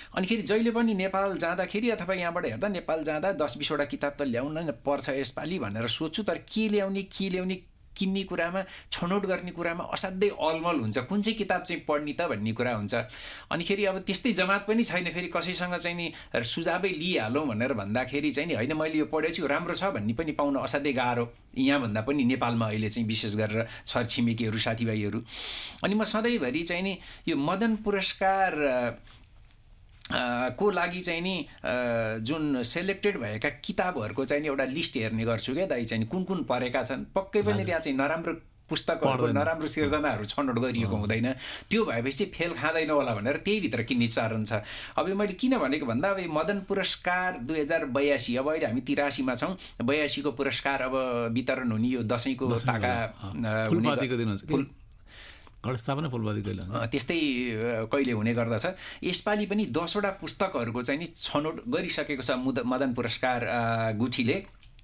अनिखेरि जहिले पनि नेपाल जाँदाखेरि अथवा यहाँबाट हेर्दा नेपाल जाँदा 10-20 वटा किताब त ल्याउन पर्छ यसपालि भनेर सोच्छु, तर के ल्याउने किन्ने कुरामा, छनौट गर्ने कुरामा असाध्यै अलमल हुन्छ। कुन चाहिँ किताब चाहिँ पढ्ने त भन्ने कुरा हुन्छ। अनिखेरि अब त्यस्तै जमात पनि छैन, फेरि कसैसँग चाहिँ नि सुझावै लिइहालौँ भनेर भन्दाखेरि चाहिँ नि होइन मैले यो पढेको छु राम्रो छ भन्ने पनि पाउन असाध्यै गाह्रो, यहाँभन्दा पनि नेपालमा अहिले चाहिँ विशेष गरेर छरछिमेकीहरू साथीभाइहरू। अनि म सधैँभरि चाहिँ नि यो मदन पुरस्कार को लागि चाहिँ नि जुन सेलेक्टेड भएका किताबहरूको चाहिँ नि एउटा लिस्ट हेर्ने गर्छु क्या दाइ, चाहिँ कुन कुन परेका छन्। पक्कै पनि त्यहाँ चाहिँ नराम्रो पुस्तकहरू, नराम्रो सिर्जनाहरू छनौट गरिएको हुँदैन, त्यो भएपछि फेल खाँदैन होला भनेर त्यही भित्र किन्ने चरण छ। अब मैले किन भनेको भन्दा अब मदन पुरस्कार 2082, अब अहिले हामी 83 मा छौँ, 82 को पुरस्कार अब वितरण हुने यो दसैँको ताका त्यस्तै कहिले हुने गर्दछ। यसपालि पनि 10 वटा पुस्तकहरूको चाहिँ नि छनौट गरिसकेको छ मदन पुरस्कार गुठीले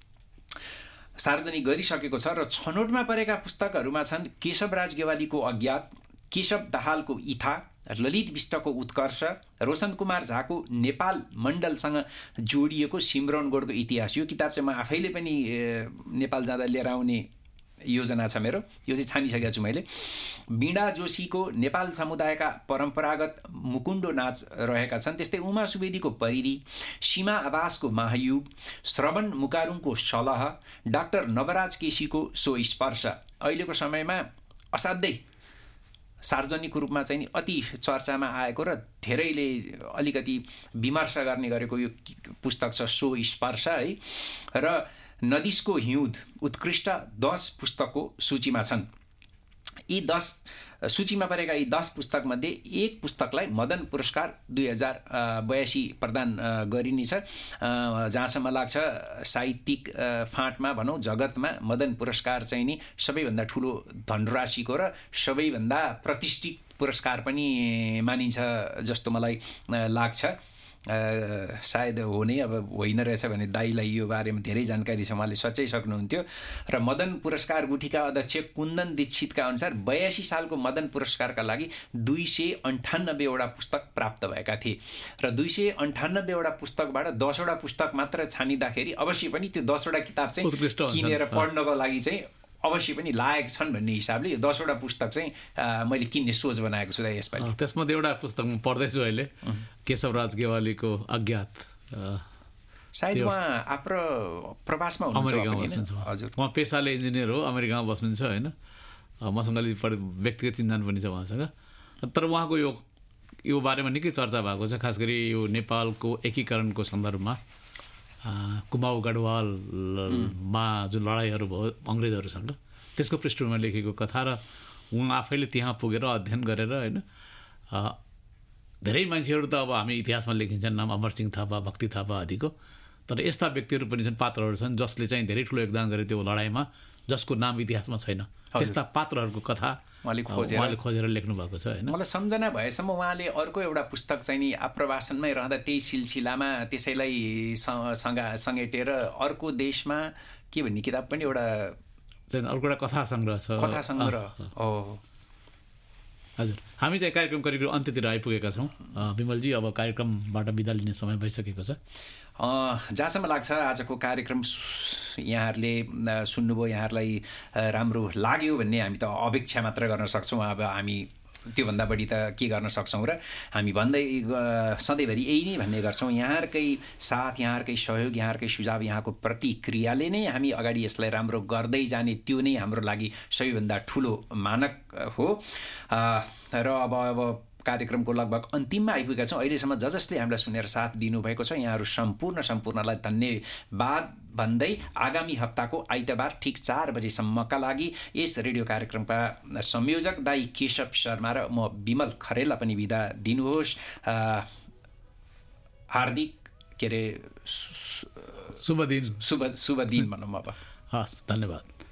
सार्वजनिक गरिसकेको छ। र छनौटमा परेका पुस्तकहरूमा छन् केशवराज गेवालीको अज्ञात, केशव दाहालको इथा, ललित विष्टको उत्कर्ष, रोशन कुमार झाको नेपाल मण्डलसँग जोडिएको सिमरौनगढको इतिहास। यो किताब चाहिँ म आफैले पनि नेपाल जाँदा लिएर आउने योजना छ मेरो, यो चाहिँ छानिसकेको छु मैले। वीणा जोशीको नेपाल समुदायका परम्परागत मुकुण्डो नाच रहेका छन्। त्यस्तै उमा सुवेदीको परिधि, सीमा आवासको महायुग, श्रवण मुकारुङको सलह, डाक्टर नवराज केसीको सो स्पर्श। अहिलेको समयमा असाध्यै सार्वजनिक रूपमा चाहिँ नि अति चर्चामा आएको र धेरैले अलिकति विमर्श गर्ने गरेको यो पुस्तक छ सो स्पर्श है। र नदिसको हिउँद उत्कृष्ट 10 पुस्तकको सूचीमा छन्। यी 10 सूचीमा परेका यी 10 पुस्तकमध्ये एक पुस्तकलाई मदन पुरस्कार 2082 प्रदान गरिनेछ। जहाँसम्म लाग्छ साहित्यिक फाँटमा भनौँ जगतमा मदन पुरस्कार चाहिँ नि सबैभन्दा ठुलो धनराशिको र सबैभन्दा प्रतिष्ठित पुरस्कार पनि मानिन्छ जस्तो मलाई लाग्छ। सायद हो नै, अब होइन रहेछ भने दाइलाई यो बारेमा धेरै जानकारी छ, उहाँले सच्याइ सक्नुहुन्थ्यो। र मदन पुरस्कार गुठीका अध्यक्ष कुन्दन दीक्षितका अनुसार 82 सालको मदन पुरस्कारका लागि 298 वटा पुस्तक प्राप्त भएका थिए र 298 वटा पुस्तकबाट 10 वटा पुस्तक मात्र छानिँदाखेरि अवश्य पनि त्यो 10 वटा किताब चाहिँ किनेर पढ्नको लागि चाहिँ अवश्य पनि लायक छन् भन्ने हिसाबले यो 10 वटा पुस्तक चाहिँ मैले किन्ने सोच बनाएको छु यसपालि। त्यसमध्ये एउटा पुस्तक म पढ्दैछु अहिले, केशवराज गेवालीको अज्ञात। सायद उहाँ आफ्नो प्रवासमा हुनुहुन्छ। हजुर, उहाँ पेसाले इन्जिनियर हो, अमेरिकामा बस्नुहुन्छ होइन। मसँग अलिक व्यक्तिगत चिन्तान पनि छ उहाँसँग। तर उहाँको यो बारेमा निकै चर्चा भएको छ, खास गरी यो नेपालको एकीकरणको सन्दर्भमा कुमाऊ गढवालमा जुन लडाइँहरू भयो अङ्ग्रेजहरूसँग, त्यसको पृष्ठभूमिमा लेखेको कथा र उहाँ आफैले त्यहाँ पुगेर अध्ययन गरेर होइन। धेरै मान्छेहरू त अब हामी इतिहासमा लेखिन्छन्, नाम अमरसिंह थापा, भक्ति थापा आदिको, तर यस्ता व्यक्तिहरू पनि छन्, पात्रहरू छन् जसले चाहिँ धेरै ठुलो योगदान गरे त्यो लडाइँमा, जसको नाम इतिहासमा छैन। त्यस्ता पात्रहरूको कथा उहाँले खोजेर लेख्नु भएको छ होइन। मलाई सम्झना भएसम्म उहाँले अर्को एउटा पुस्तक चाहिँ नि आप्रवासनमै रहँदा त्यही सिलसिलामा त्यसैलाई सङ्गेटेर अर्को देशमा के भन्ने किताब पनि एउटा अर्को एउटा कथा सङ्ग्रह छ। कथा सङ्ग्रह हो। हजुर, हामी चाहिँ कार्यक्रम करिब अन्त्यतिर आइपुगेका छौँ विमलजी। अब कार्यक्रमबाट बिदा लिने समय भइसकेको छ। जहाँसम्म लाग्छ आजको कार्यक्रम यहाँहरूले सुन्नुभयो, यहाँहरूलाई राम्रो लाग्यो भन्ने हामी त अपेक्षा मात्र गर्न सक्छौँ। अब हामी त्योभन्दा बढी त के गर्न सक्छौँ र हामी भन्दै सधैँभरि यही नै भन्ने गर्छौँ, यहाँहरूकै साथ, यहाँहरूकै सहयोग, यहाँहरूकै सुझाव, यहाँको प्रतिक्रियाले नै हामी अगाडि यसलाई राम्रो गर्दै जाने, त्यो नै हाम्रो लागि सबैभन्दा ठुलो मानक हो। र अब कार्यक्रमको लगभग अन्तिममा आइपुगेका छौँ। अहिलेसम्म जसले हामीलाई सुनेर साथ दिनुभएको छ यहाँहरू सम्पूर्णलाई धन्यवाद भन्दै आगामी हप्ताको आइतबार ठिक 4 बजेसम्मका लागि यस रेडियो कार्यक्रमका संयोजक दाई केशव शर्मा र म विमल खरेललाई पनि बिदा दिनुहोस्। हार्दिक के अरे शुभ दिन भनौँ अब। हस्, धन्यवाद।